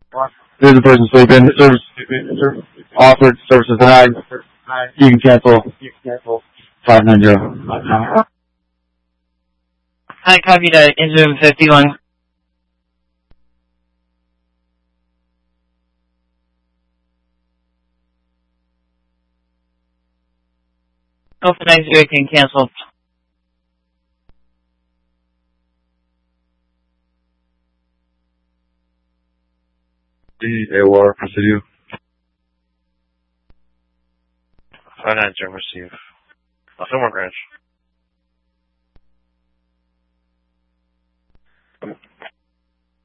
This is the person sleeping. Service offered. Services denied. You can cancel. 590. Hi, copy that. Into 51. Alpha 90 can cancel. AOR, proceed. 590, receive. Nothing more, Greenwich.